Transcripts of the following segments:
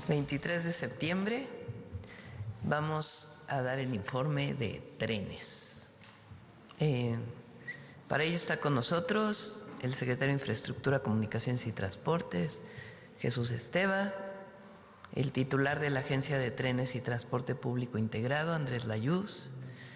23 de septiembre vamos a dar el informe de trenes. Para ello está con nosotros el secretario de Infraestructura, Comunicaciones y Transportes, Jesús Esteva, el titular de la Agencia de Trenes y Transporte Público Integrado, Andrés Layuz,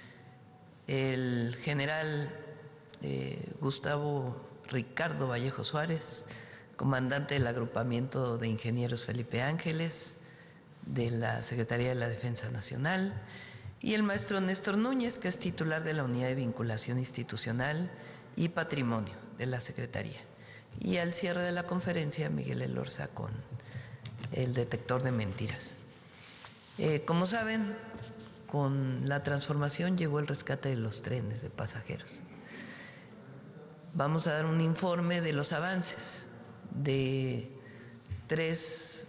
el general Gustavo Ricardo Vallejo Suárez, comandante del agrupamiento de ingenieros Felipe Ángeles, de la Secretaría de la Defensa Nacional, y el maestro Néstor Núñez, que es titular de la Unidad de Vinculación Institucional y Patrimonio de la Secretaría. Y al cierre de la conferencia, Miguel Elorza con el detector de mentiras. Como saben, con la transformación llegó el rescate de los trenes de pasajeros. Vamos a dar un informe de los avances de 3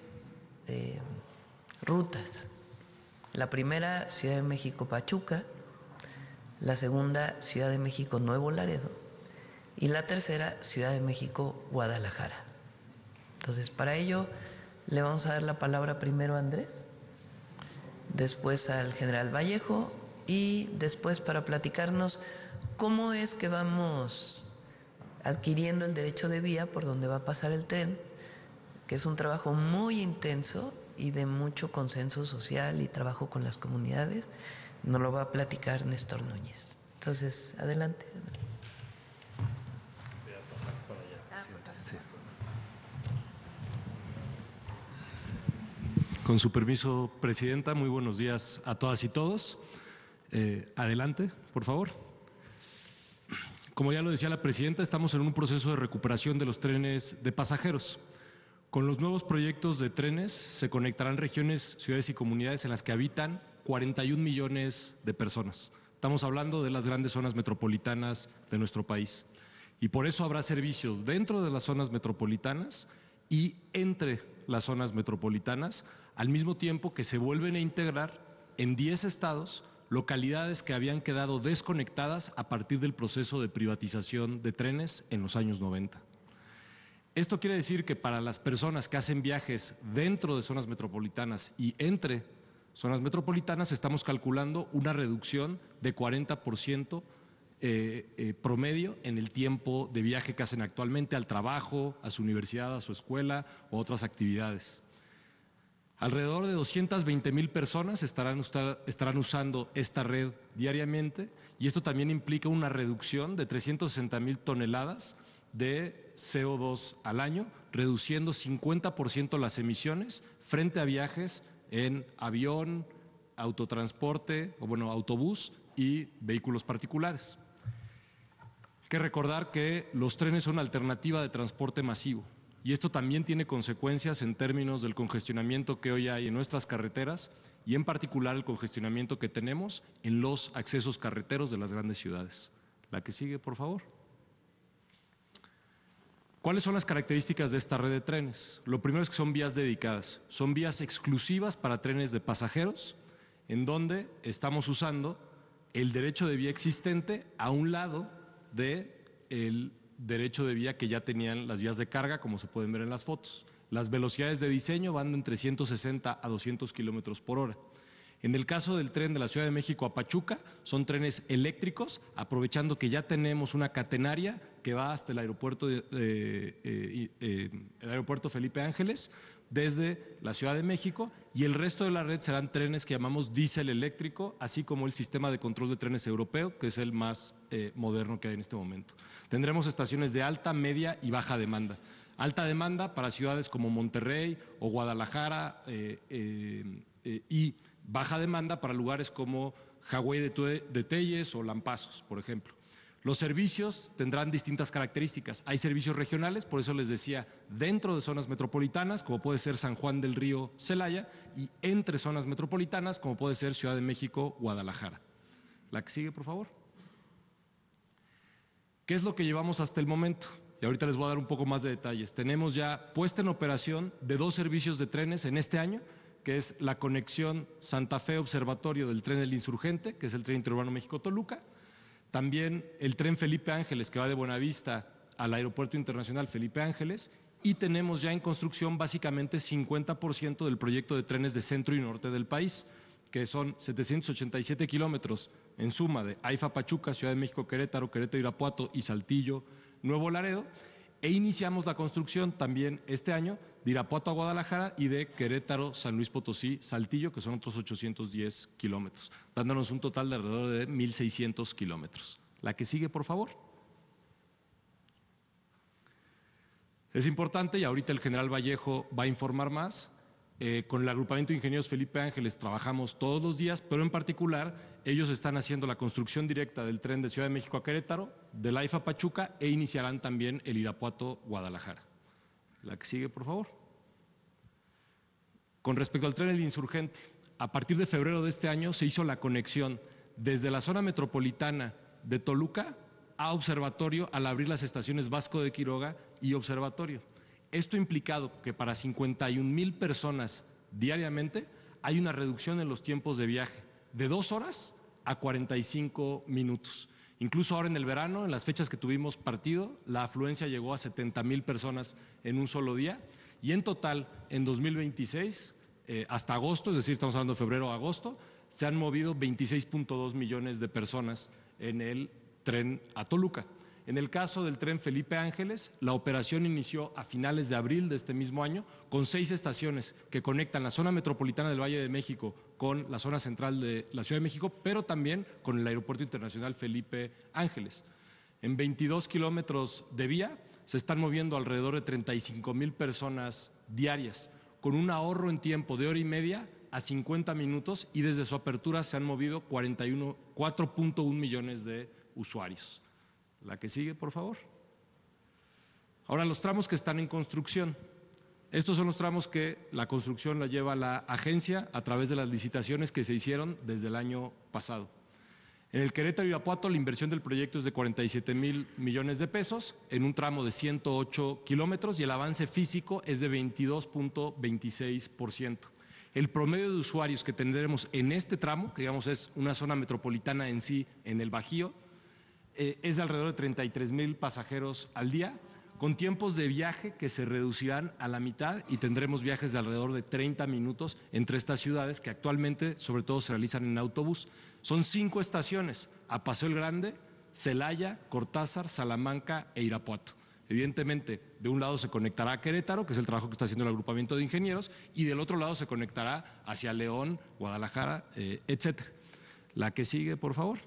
rutas. La primera, Ciudad de México-Pachuca; la segunda, Ciudad de México-Nuevo Laredo; y la tercera, Ciudad de México-Guadalajara. Entonces, para ello, le vamos a dar la palabra primero a Andrés, después al general Vallejo, y después para platicarnos cómo es que vamos adquiriendo el derecho de vía por donde va a pasar el tren, que es un trabajo muy intenso y de mucho consenso social y trabajo con las comunidades. Nos lo va a platicar Néstor Núñez. Entonces, adelante. Voy a pasar para allá. Sí. Con su permiso, Presidenta, muy buenos días a todas y todos. Adelante, por favor. Como ya lo decía la Presidenta, estamos en un proceso de recuperación de los trenes de pasajeros. Con los nuevos proyectos de trenes se conectarán regiones, ciudades y comunidades en las que habitan 41 millones de personas. Estamos hablando de las grandes zonas metropolitanas de nuestro país. Y por eso habrá servicios dentro de las zonas metropolitanas y entre las zonas metropolitanas, al mismo tiempo que se vuelven a integrar en 10 estados localidades que habían quedado desconectadas a partir del proceso de privatización de trenes en los años 90. Esto quiere decir que para las personas que hacen viajes dentro de zonas metropolitanas y entre zonas metropolitanas estamos calculando una reducción de 40% promedio en el tiempo de viaje que hacen actualmente al trabajo, a su universidad, a su escuela u otras actividades. Alrededor de 220,000 personas estarán usando esta red diariamente, y esto también implica una reducción de 360,000 toneladas de CO2 al año, reduciendo 50% las emisiones frente a viajes en avión, autotransporte, autobús y vehículos particulares. Hay que recordar que los trenes son una alternativa de transporte masivo. Y esto también tiene consecuencias en términos del congestionamiento que hoy hay en nuestras carreteras y en particular el congestionamiento que tenemos en los accesos carreteros de las grandes ciudades. La que sigue, por favor. ¿Cuáles son las características de esta red de trenes? Lo primero es que son vías dedicadas, son vías exclusivas para trenes de pasajeros, en donde estamos usando el derecho de vía existente a un lado del derecho de vía que ya tenían las vías de carga, como se pueden ver en las fotos. Las velocidades de diseño van de entre 160 a 200 kilómetros por hora. En el caso del tren de la Ciudad de México a Pachuca, son trenes eléctricos, aprovechando que ya tenemos una catenaria que va hasta el aeropuerto, el aeropuerto Felipe Ángeles, desde la Ciudad de México, y el resto de la red serán trenes que llamamos diésel eléctrico, así como el sistema de control de trenes europeo, que es el más moderno que hay en este momento. Tendremos estaciones de alta, media y baja demanda. Alta demanda para ciudades como Monterrey o Guadalajara y baja demanda para lugares como Hawái de Telles o Lampazos, por ejemplo. Los servicios tendrán distintas características. Hay servicios regionales, por eso les decía, dentro de zonas metropolitanas, como puede ser San Juan del Río, Celaya, y entre zonas metropolitanas, como puede ser Ciudad de México, Guadalajara. La que sigue, por favor. ¿Qué es lo que llevamos hasta el momento? Y ahorita les voy a dar un poco más de detalles. Tenemos ya puesta en operación de 2 servicios de trenes en este año, que es la conexión Santa Fe Observatorio del tren del Insurgente, que es el tren interurbano México-Toluca. También el tren Felipe Ángeles, que va de Buenavista al Aeropuerto Internacional Felipe Ángeles, y tenemos ya en construcción básicamente 50% del proyecto de trenes de centro y norte del país, que son 787 kilómetros en suma de AIFA Pachuca, Ciudad de México Querétaro, Querétaro Irapuato y Saltillo Nuevo Laredo, e iniciamos la construcción también este año de Irapuato a Guadalajara y de Querétaro, San Luis Potosí, Saltillo, que son otros 810 kilómetros, dándonos un total de alrededor de 1,600 kilómetros. La que sigue, por favor. Es importante, y ahorita el general Vallejo va a informar más, con el agrupamiento de ingenieros Felipe Ángeles trabajamos todos los días, pero en particular ellos están haciendo la construcción directa del tren de Ciudad de México a Querétaro, del AIFA Pachuca, e iniciarán también el Irapuato-Guadalajara. La que sigue, por favor. Con respecto al tren El Insurgente, a partir de febrero de este año se hizo la conexión desde la zona metropolitana de Toluca a Observatorio al abrir las estaciones Vasco de Quiroga y Observatorio. Esto ha implicado que para 51,000 personas diariamente hay una reducción en los tiempos de viaje de 2 horas a 45 minutos. Incluso ahora en el verano, en las fechas que tuvimos partido, la afluencia llegó a 70,000 personas en un solo día y en total en 2026, hasta agosto, es decir, estamos hablando de febrero a agosto, se han movido 26.2 millones de personas en el tren a Toluca. En el caso del tren Felipe Ángeles, la operación inició a finales de abril de este mismo año con 6 estaciones que conectan la zona metropolitana del Valle de México con la zona central de la Ciudad de México, pero también con el Aeropuerto Internacional Felipe Ángeles. En 22 kilómetros de vía se están moviendo alrededor de 35,000 personas diarias, con un ahorro en tiempo de hora y media a 50 minutos y desde su apertura se han movido 4.1 millones de usuarios. La que sigue, por favor. Ahora, los tramos que están en construcción. Estos son los tramos que la construcción la lleva la agencia a través de las licitaciones que se hicieron desde el año pasado. En el Querétaro Irapuato, la inversión del proyecto es de 47,000 millones de pesos en un tramo de 108 kilómetros y el avance físico es de 22.26%. El promedio de usuarios que tendremos en este tramo, que digamos es una zona metropolitana en sí, en el Bajío, es de alrededor de 33,000 pasajeros al día, con tiempos de viaje que se reducirán a la mitad y tendremos viajes de alrededor de 30 minutos entre estas ciudades que actualmente sobre todo se realizan en autobús. Son 5 estaciones: a Paseo el Grande, Celaya, Cortázar, Salamanca e Irapuato. Evidentemente, de un lado se conectará a Querétaro, que es el trabajo que está haciendo el agrupamiento de ingenieros, y del otro lado se conectará hacia León, Guadalajara, etcétera. La que sigue, por favor.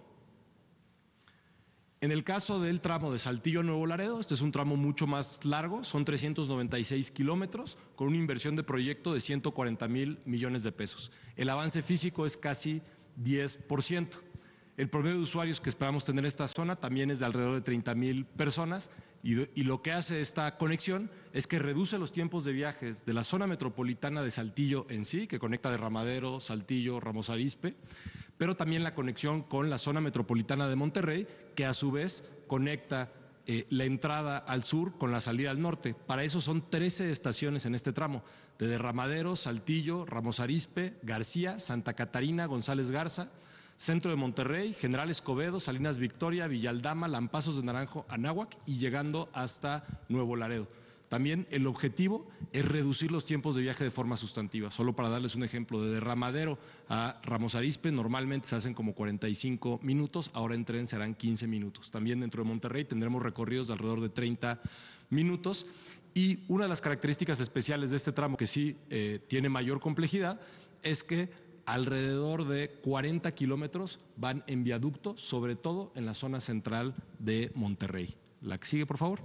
En el caso del tramo de Saltillo Nuevo Laredo, este es un tramo mucho más largo, son 396 kilómetros, con una inversión de proyecto de 140,000 millones de pesos. El avance físico es casi 10%. El promedio de usuarios que esperamos tener en esta zona también es de alrededor de 30,000 personas y lo que hace esta conexión es que reduce los tiempos de viajes de la zona metropolitana de Saltillo en sí, que conecta Derramadero, Saltillo, Ramos Arizpe, pero también la conexión con la zona metropolitana de Monterrey, que a su vez conecta la entrada al sur con la salida al norte. Para eso son 13 estaciones en este tramo, de Derramadero, Saltillo, Ramos Arizpe, García, Santa Catarina, González Garza, Centro de Monterrey, General Escobedo, Salinas Victoria, Villaldama, Lampazos de Naranjo, Anáhuac y llegando hasta Nuevo Laredo. También el objetivo es reducir los tiempos de viaje de forma sustantiva. Solo para darles un ejemplo, de Derramadero a Ramos Arizpe normalmente se hacen como 45 minutos, ahora en tren serán 15 minutos. También dentro de Monterrey tendremos recorridos de alrededor de 30 minutos. Y una de las características especiales de este tramo, que sí tiene mayor complejidad, es que alrededor de 40 kilómetros van en viaducto, sobre todo en la zona central de Monterrey. La que sigue, por favor.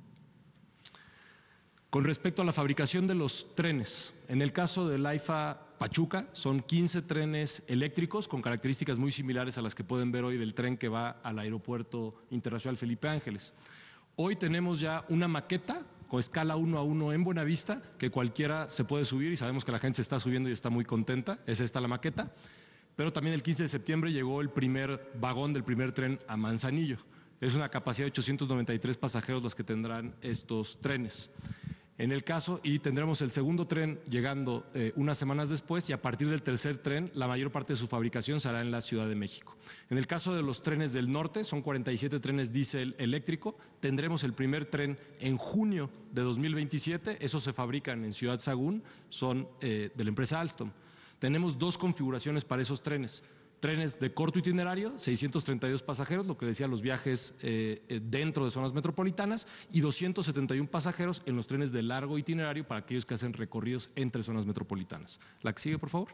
Con respecto a la fabricación de los trenes, en el caso del AIFA Pachuca son 15 trenes eléctricos con características muy similares a las que pueden ver hoy del tren que va al Aeropuerto Internacional Felipe Ángeles. Hoy tenemos ya una maqueta con escala 1:1 en Buenavista, que cualquiera se puede subir y sabemos que la gente se está subiendo y está muy contenta, es esta la maqueta, pero también el 15 de septiembre llegó el primer vagón del primer tren a Manzanillo. Es una capacidad de 893 pasajeros los que tendrán estos trenes. En el caso, y tendremos el segundo tren llegando unas semanas después, y a partir del tercer tren, la mayor parte de su fabricación se hará en la Ciudad de México. En el caso de los trenes del norte, son 47 trenes diésel eléctrico, tendremos el primer tren en junio de 2027, esos se fabrican en Ciudad Sagún, son de la empresa Alstom. Tenemos dos configuraciones para esos trenes. Trenes de corto itinerario, 632 pasajeros, lo que decía, los viajes dentro de zonas metropolitanas, y 271 pasajeros en los trenes de largo itinerario para aquellos que hacen recorridos entre zonas metropolitanas. La que sigue, por favor.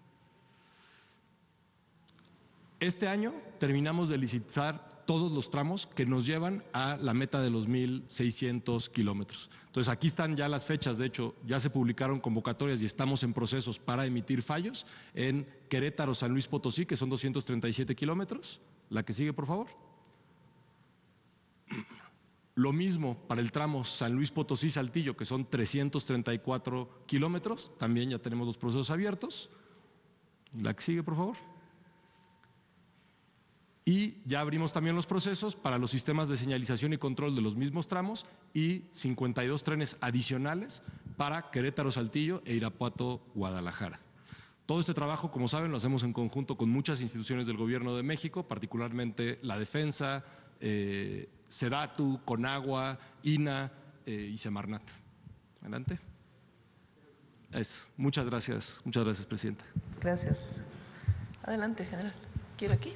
Este año terminamos de licitar todos los tramos que nos llevan a la meta de los 1,600 kilómetros. Entonces, aquí están ya las fechas. De hecho, ya se publicaron convocatorias y estamos en procesos para emitir fallos en Querétaro, San Luis Potosí, que son 237 kilómetros. La que sigue, por favor. Lo mismo para el tramo San Luis Potosí-Saltillo, que son 334 kilómetros. También ya tenemos los procesos abiertos. La que sigue, por favor. Y ya abrimos también los procesos para los sistemas de señalización y control de los mismos tramos y 52 trenes adicionales para Querétaro, Saltillo e Irapuato, Guadalajara. Todo este trabajo, como saben, lo hacemos en conjunto con muchas instituciones del Gobierno de México, particularmente la Defensa, SEDATU, CONAGUA, INA y Semarnat. Adelante. Muchas gracias, presidenta. Gracias. Adelante, general. ¿Quiere aquí?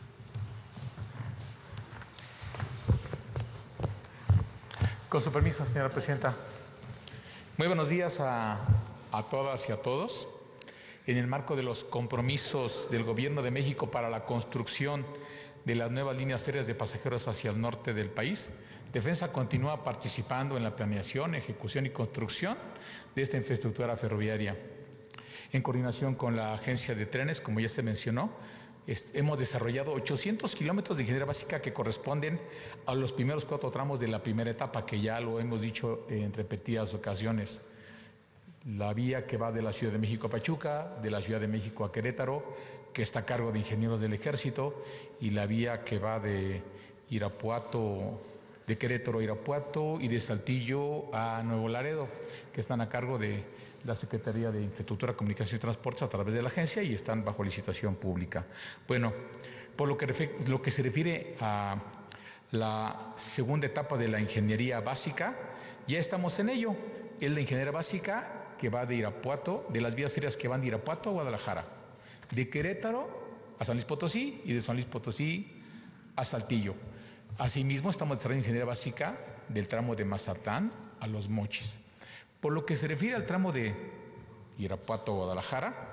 Con su permiso, señora presidenta. Muy buenos días a todas y a todos. En el marco de los compromisos del Gobierno de México para la construcción de las nuevas líneas férreas de pasajeros hacia el norte del país, Defensa continúa participando en la planeación, ejecución y construcción de esta infraestructura ferroviaria. En coordinación con la Agencia de Trenes, como ya se mencionó, hemos desarrollado 800 kilómetros de ingeniería básica que corresponden a los primeros 4 tramos de la primera etapa, que ya lo hemos dicho en repetidas ocasiones. La vía que va de la Ciudad de México a Pachuca, de la Ciudad de México a Querétaro, que está a cargo de ingenieros del Ejército, y la vía que va de Irapuato, de Querétaro a Irapuato y de Saltillo a Nuevo Laredo, que están a cargo de la Secretaría de Infraestructura, Comunicación y Transportes a través de la agencia y están bajo licitación pública. Bueno, por lo que se refiere a la segunda etapa de la ingeniería básica, ya estamos en ello. Es la ingeniería básica que va de Irapuato, de las vías férreas que van de Irapuato a Guadalajara, de Querétaro a San Luis Potosí y de San Luis Potosí a Saltillo. Asimismo, estamos desarrollando ingeniería básica del tramo de Mazatlán a Los Mochis. Por lo que se refiere al tramo de Irapuato a Guadalajara,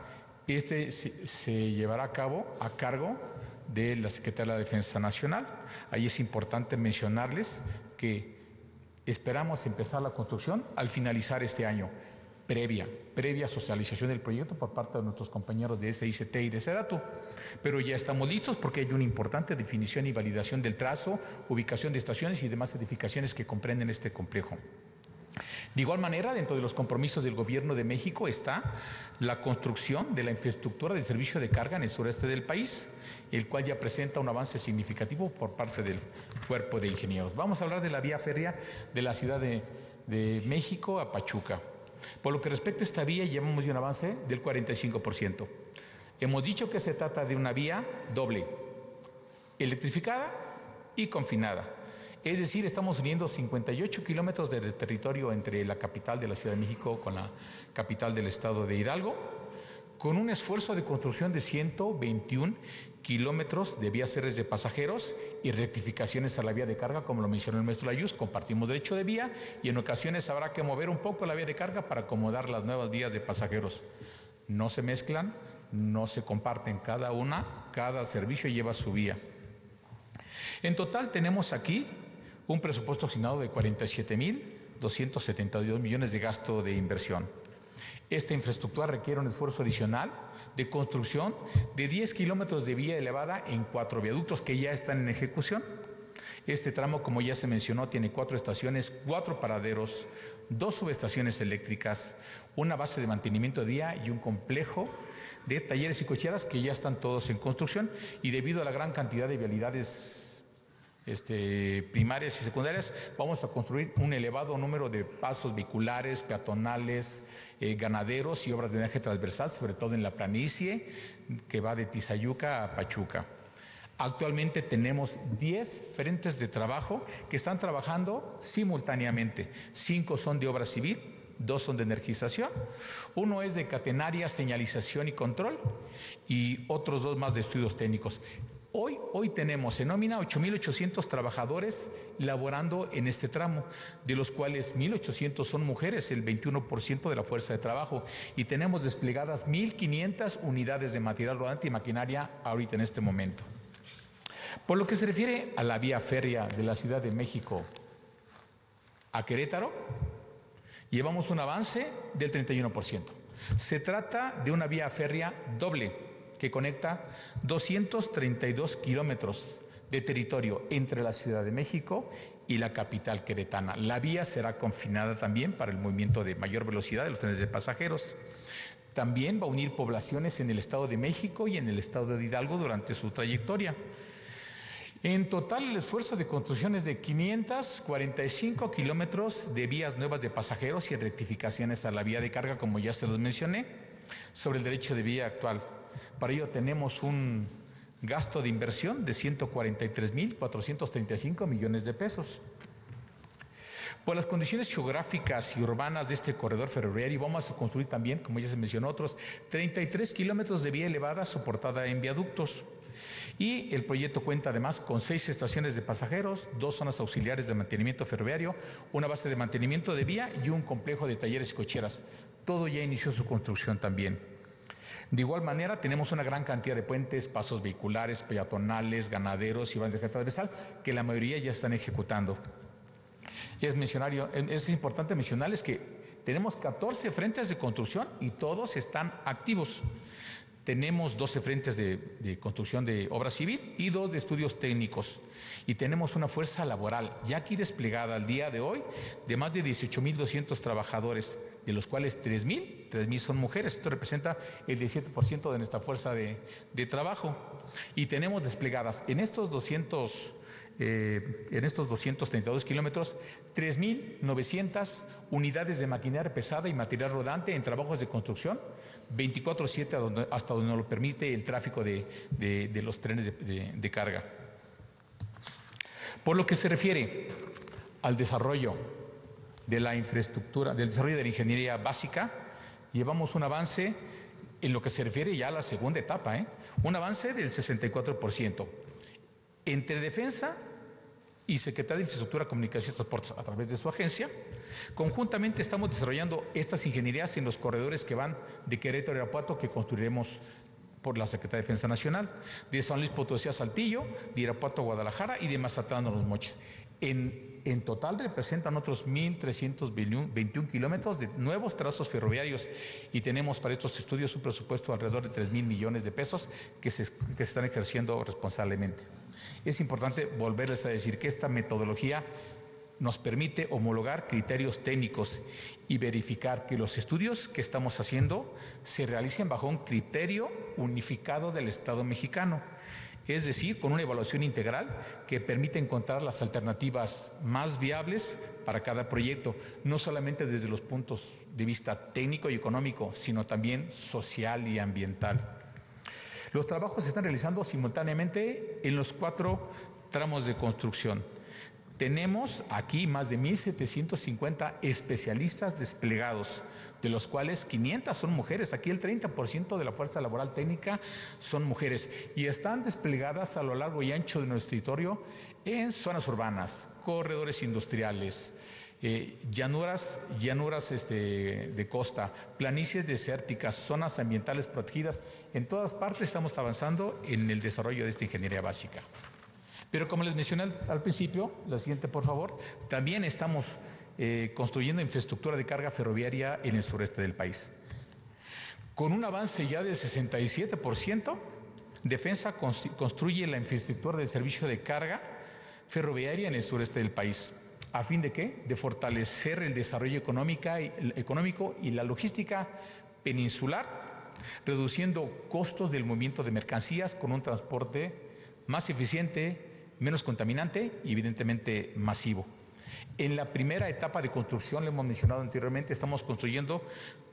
se llevará a cabo a cargo de la Secretaría de la Defensa Nacional. Ahí es importante mencionarles que esperamos empezar la construcción al finalizar este año, previa socialización del proyecto por parte de nuestros compañeros de SICT y de SEDATU. Pero ya estamos listos porque hay una importante definición y validación del trazo, ubicación de estaciones y demás edificaciones que comprenden este complejo. De igual manera, dentro de los compromisos del Gobierno de México está la construcción de la infraestructura del servicio de carga en el sureste del país, el cual ya presenta un avance significativo por parte del Cuerpo de Ingenieros. Vamos a hablar de la vía férrea de la Ciudad de México a Pachuca. Por lo que respecta a esta vía, llevamos un avance del 45%. Hemos dicho que se trata de una vía doble, electrificada y confinada. Es decir, estamos uniendo 58 kilómetros de territorio entre la capital de la Ciudad de México con la capital del estado de Hidalgo, con un esfuerzo de construcción de 121 kilómetros de vías férreas de pasajeros y rectificaciones a la vía de carga, como lo mencionó el maestro Layuz. Compartimos derecho de vía y en ocasiones habrá que mover un poco la vía de carga para acomodar las nuevas vías de pasajeros. No se mezclan, no se comparten, cada servicio lleva su vía. En total tenemos aquí un presupuesto asignado de 47.272 millones de gasto de inversión. Esta infraestructura requiere un esfuerzo adicional de construcción de 10 kilómetros de vía elevada en 4 viaductos que ya están en ejecución. Este tramo, como ya se mencionó, tiene 4 estaciones, 4 paraderos, 2 subestaciones eléctricas, una base de mantenimiento de vía y un complejo de talleres y cocheras que ya están todos en construcción, y debido a la gran cantidad de vialidades primarias y secundarias, vamos a construir un elevado número de pasos vehiculares, peatonales, ganaderos y obras de drenaje transversal, sobre todo en la planicie que va de Tizayuca a Pachuca. Actualmente tenemos 10 frentes de trabajo que están trabajando simultáneamente. 5 son de obra civil, 2 son de energización, 1 es de catenaria, señalización y control y otros 2 más de estudios técnicos. Hoy tenemos en nómina 8,800 trabajadores laborando en este tramo, de los cuales 1,800 son mujeres, el 21% de la fuerza de trabajo, y tenemos desplegadas 1,500 unidades de material rodante y maquinaria ahorita en este momento. Por lo que se refiere a la vía férrea de la Ciudad de México a Querétaro, llevamos un avance del 31%. Se trata de una vía férrea doble que conecta 232 kilómetros de territorio entre la Ciudad de México y la capital queretana. La vía será confinada también para el movimiento de mayor velocidad de los trenes de pasajeros. También va a unir poblaciones en el Estado de México y en el Estado de Hidalgo durante su trayectoria. En total, el esfuerzo de construcción es de 545 kilómetros de vías nuevas de pasajeros y rectificaciones a la vía de carga, como ya se los mencioné, sobre el derecho de vía actual. Para ello tenemos un gasto de inversión de 143,435 millones de pesos. Por las condiciones geográficas y urbanas de este corredor ferroviario, vamos a construir también, como ya se mencionó, otros 33 kilómetros de vía elevada soportada en viaductos. Y el proyecto cuenta además con 6 estaciones de pasajeros, 2 zonas auxiliares de mantenimiento ferroviario, una base de mantenimiento de vía y un complejo de talleres y cocheras. Todo ya inició su construcción también. De igual manera, tenemos una gran cantidad de puentes, pasos vehiculares, peatonales, ganaderos y obras de drenaje transversal que la mayoría ya están ejecutando. Es importante mencionarles que tenemos 14 frentes de construcción y todos están activos. Tenemos 12 frentes de construcción de obra civil y 2 de estudios técnicos. Y tenemos una fuerza laboral ya aquí desplegada al día de hoy de más de 18,200 trabajadores, de los cuales 3,000 son mujeres. Esto representa el 17% de nuestra fuerza de trabajo. Y tenemos desplegadas en estos 232 kilómetros, 3,900 unidades de maquinaria pesada y material rodante en trabajos de construcción, 24/7 hasta donde nos lo permite el tráfico de los trenes de carga. Por lo que se refiere al desarrollo de la infraestructura, del desarrollo de la ingeniería básica, llevamos un avance en lo que se refiere ya a la segunda etapa, un avance del 64%. Entre Defensa y Secretaría de Infraestructura, Comunicación y Transportes, a través de su agencia, conjuntamente estamos desarrollando estas ingenierías en los corredores que van de Querétaro a Irapuato, que construiremos por la Secretaría de Defensa Nacional, de San Luis Potosí a Saltillo, de Irapuato a Guadalajara y de Mazatlán a Los Mochis. En total representan otros 1,321 kilómetros de nuevos trazos ferroviarios y tenemos para estos estudios un presupuesto de alrededor de 3,000 millones de pesos que se están ejerciendo responsablemente. Es importante volverles a decir que esta metodología nos permite homologar criterios técnicos y verificar que los estudios que estamos haciendo se realicen bajo un criterio unificado del Estado mexicano. Es decir, con una evaluación integral que permite encontrar las alternativas más viables para cada proyecto, no solamente desde los puntos de vista técnico y económico, sino también social y ambiental. Los trabajos se están realizando simultáneamente en los 4 tramos de construcción. Tenemos aquí más de 1,750 especialistas desplegados, de los cuales 500 son mujeres. Aquí el 30% de la fuerza laboral técnica son mujeres y están desplegadas a lo largo y ancho de nuestro territorio en zonas urbanas, corredores industriales, llanuras de costa, planicies desérticas, zonas ambientales protegidas. En todas partes estamos avanzando en el desarrollo de esta ingeniería básica. Pero como les mencioné al principio, la siguiente por favor, también estamos construyendo infraestructura de carga ferroviaria en el sureste del país. Con un avance ya del 67%, Defensa construye la infraestructura del servicio de carga ferroviaria en el sureste del país. ¿A fin de qué? De fortalecer el desarrollo económico y la logística peninsular, reduciendo costos del movimiento de mercancías con un transporte más eficiente, menos contaminante y evidentemente masivo. En la primera etapa de construcción, lo hemos mencionado anteriormente, estamos construyendo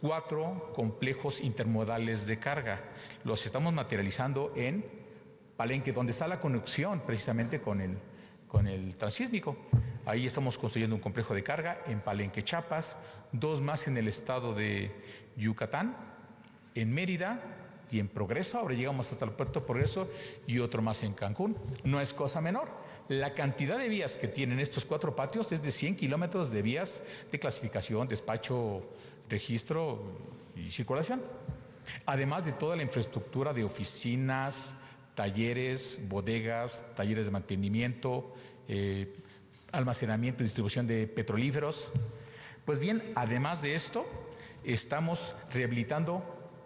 4 complejos intermodales de carga. Los estamos materializando en Palenque, donde está la conexión precisamente con el transísmico. Ahí estamos construyendo un complejo de carga en Palenque, Chiapas, 2 más en el estado de Yucatán, en Mérida y en Progreso. Ahora llegamos hasta el puerto de Progreso y otro más en Cancún. No es cosa menor. La cantidad de vías que tienen estos 4 patios es de 100 kilómetros de vías de clasificación, despacho, registro y circulación. Además de toda la infraestructura de oficinas, talleres, bodegas, talleres de mantenimiento, almacenamiento y distribución de petrolíferos. Pues bien, además de esto, estamos rehabilitando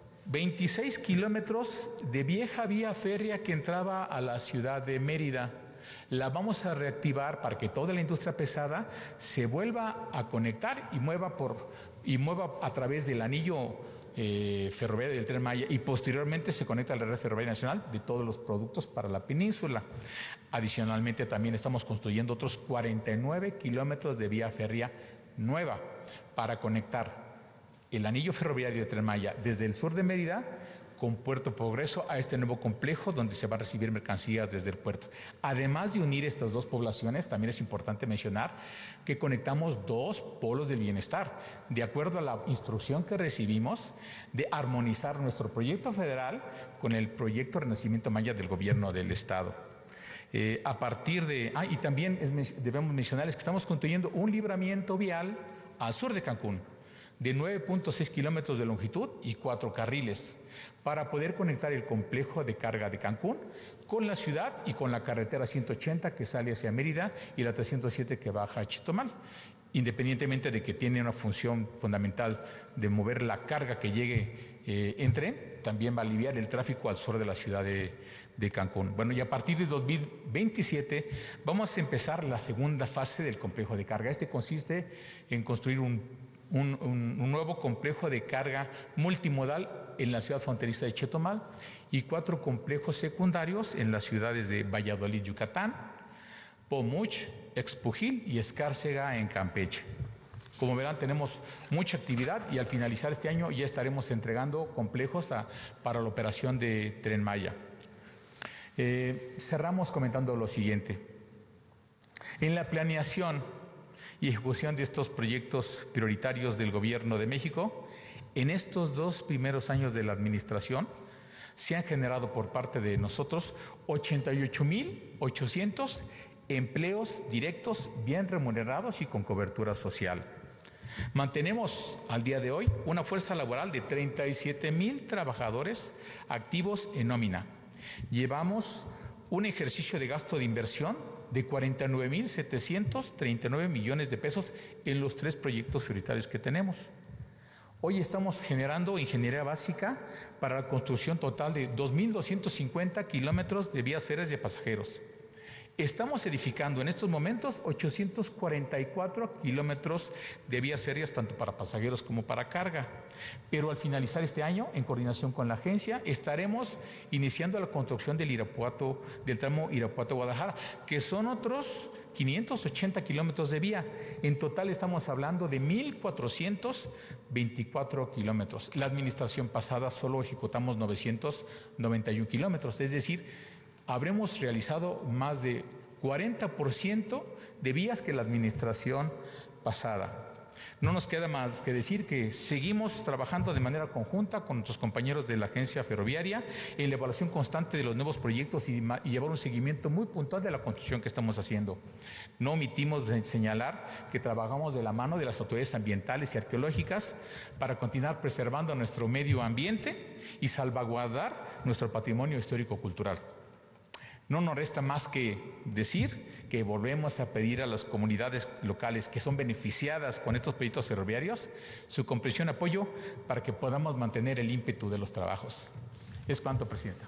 26 kilómetros de vieja vía férrea que entraba a la ciudad de Mérida. La vamos a reactivar para que toda la industria pesada se vuelva a conectar y mueva a través del anillo ferroviario del Tren Maya y posteriormente se conecta a la red ferroviaria nacional de todos los productos para la península. Adicionalmente también estamos construyendo otros 49 kilómetros de vía férrea nueva para conectar el anillo ferroviario del Tren Maya desde el sur de Mérida con Puerto Progreso a este nuevo complejo donde se va a recibir mercancías desde el puerto. Además de unir estas 2 poblaciones, también es importante mencionar que conectamos 2 polos del bienestar, de acuerdo a la instrucción que recibimos de armonizar nuestro proyecto federal con el proyecto Renacimiento Maya del gobierno del estado. A partir de... y también debemos mencionarles que estamos construyendo un libramiento vial al sur de Cancún, de 9.6 kilómetros de longitud y 4 carriles, para poder conectar el complejo de carga de Cancún con la ciudad y con la carretera 180 que sale hacia Mérida y la 307 que baja a Chetumal. Independientemente de que tiene una función fundamental de mover la carga que llegue en tren, también va a aliviar el tráfico al sur de la ciudad de Cancún. Bueno, y a partir de 2027 vamos a empezar la segunda fase del complejo de carga. Este consiste en construir un nuevo complejo de carga multimodal en la ciudad fronteriza de Chetumal y 4 complejos secundarios en las ciudades de Valladolid, Yucatán, Pomuch, Expujil y Escárcega en Campeche. Como verán, tenemos mucha actividad y al finalizar este año ya estaremos entregando complejos para la operación de Tren Maya. Cerramos comentando lo siguiente. En la planeación y ejecución de estos proyectos prioritarios del Gobierno de México, en estos 2 primeros años de la administración se han generado por parte de nosotros 88,800 empleos directos bien remunerados y con cobertura social. Mantenemos al día de hoy una fuerza laboral de 37,000 trabajadores activos en nómina. Llevamos un ejercicio de gasto de inversión de 49,739 millones de pesos en los 3 proyectos prioritarios que tenemos. Hoy estamos generando ingeniería básica para la construcción total de 2,250 kilómetros de vías férreas de pasajeros. Estamos edificando en estos momentos 844 kilómetros de vías férreas, tanto para pasajeros como para carga. Pero al finalizar este año, en coordinación con la agencia, estaremos iniciando la construcción del tramo Irapuato-Guadalajara, que son otros 580 kilómetros de vía. En total estamos hablando de 1,424 kilómetros. La administración pasada solo ejecutamos 991 kilómetros, es decir, habremos realizado más de 40% de vías que la administración pasada. No nos queda más que decir que seguimos trabajando de manera conjunta con nuestros compañeros de la agencia ferroviaria en la evaluación constante de los nuevos proyectos y llevar un seguimiento muy puntual de la construcción que estamos haciendo. No omitimos de señalar que trabajamos de la mano de las autoridades ambientales y arqueológicas para continuar preservando nuestro medio ambiente y salvaguardar nuestro patrimonio histórico-cultural. No nos resta más que decir que volvemos a pedir a las comunidades locales que son beneficiadas con estos proyectos ferroviarios su comprensión y apoyo para que podamos mantener el ímpetu de los trabajos. Es cuanto, Presidenta.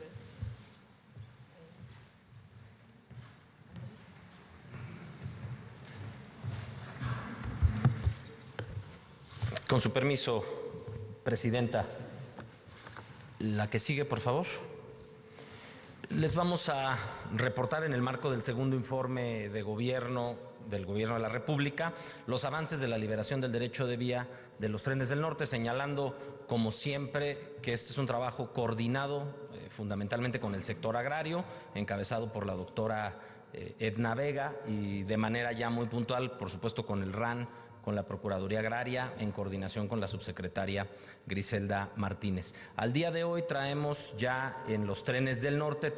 Con su permiso, Presidenta. La que sigue, por favor. Les vamos a reportar en el marco del segundo informe de gobierno del Gobierno de la República los avances de la liberación del derecho de vía de los trenes del norte, señalando, como siempre, que este es un trabajo coordinado fundamentalmente con el sector agrario, encabezado por la doctora Edna Vega, y de manera ya muy puntual, por supuesto, con el RAN, con la Procuraduría Agraria, en coordinación con la subsecretaria Griselda Martínez. Al día de hoy traemos ya en los trenes del norte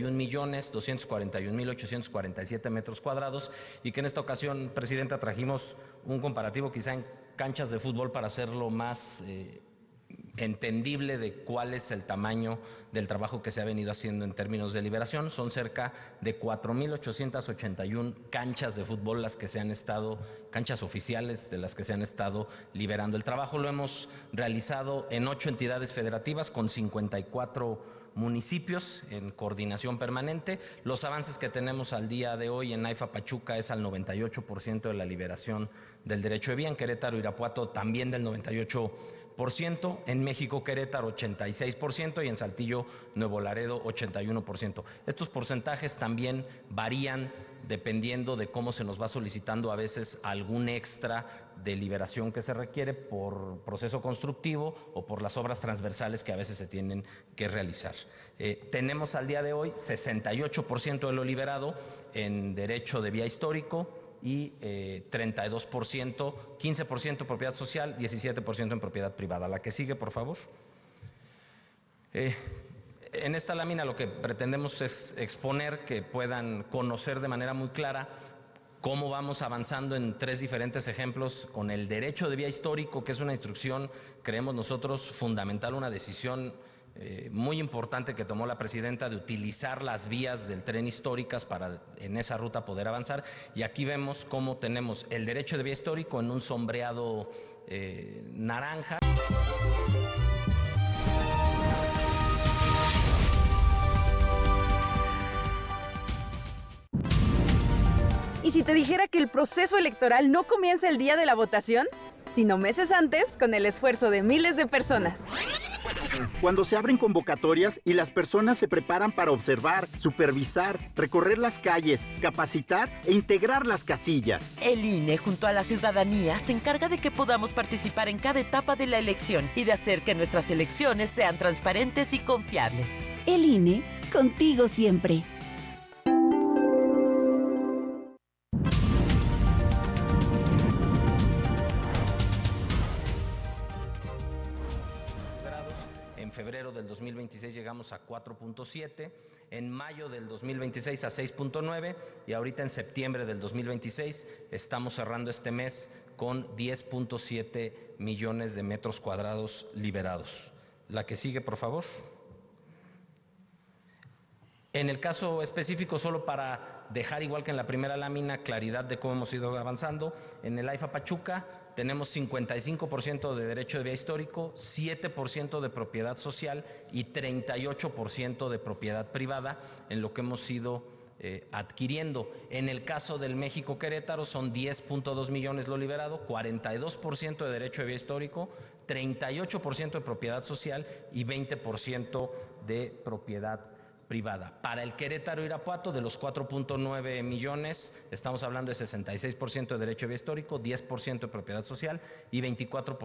31.241.847 metros cuadrados, y que en esta ocasión, Presidenta, trajimos un comparativo quizá en canchas de fútbol para hacerlo más entendible de cuál es el tamaño del trabajo que se ha venido haciendo en términos de liberación. Son cerca de 4.881 canchas de fútbol las que se han estado, canchas oficiales de las que se han estado liberando. El trabajo lo hemos realizado en 8 entidades federativas con 54 municipios en coordinación permanente. Los avances que tenemos al día de hoy en AIFA Pachuca es al 98% de la liberación del derecho de vía, en Querétaro, Irapuato también del 98%, en México Querétaro 86% y en Saltillo Nuevo Laredo 81%. Estos porcentajes también varían dependiendo de cómo se nos va solicitando a veces algún extra de liberación que se requiere por proceso constructivo o por las obras transversales que a veces se tienen que realizar. Tenemos al día de hoy 68% de lo liberado en derecho de vía histórico y 32%, 15% propiedad social, 17% en propiedad privada. La que sigue, por favor. En esta lámina lo que pretendemos es exponer que puedan conocer de manera muy clara cómo vamos avanzando en 3 diferentes ejemplos con el derecho de vía histórico, que es una instrucción, creemos nosotros, fundamental, una decisión muy importante que tomó la presidenta de utilizar las vías del tren históricas para en esa ruta poder avanzar. Y aquí vemos cómo tenemos el derecho de vía histórico en un sombreado naranja. ¿Y si te dijera que el proceso electoral no comienza el día de la votación, sino meses antes, con el esfuerzo de miles de personas? Cuando se abren convocatorias y las personas se preparan para observar, supervisar, recorrer las calles, capacitar e integrar las casillas. El INE, junto a la ciudadanía, se encarga de que podamos participar en cada etapa de la elección y de hacer que nuestras elecciones sean transparentes y confiables. El INE, contigo siempre. En febrero del 2026 llegamos a 4.7, en mayo del 2026 a 6.9 y ahorita en septiembre del 2026 estamos cerrando este mes con 10.7 millones de metros cuadrados liberados. La que sigue, por favor. En el caso específico, solo para dejar, igual que en la primera lámina, claridad de cómo hemos ido avanzando, en el AIFA Pachuca tenemos 55% de derecho de vía histórico, 7% de propiedad social y 38% de propiedad privada en lo que hemos ido adquiriendo. En el caso del México Querétaro son 10.2 millones lo liberado, 42% de derecho de vía histórico, 38% de propiedad social y 20% de propiedad privada. Para el Querétaro Irapuato, de los 4.9 millones, estamos hablando de 66% de derecho de vía histórico, 10% de propiedad social y 24%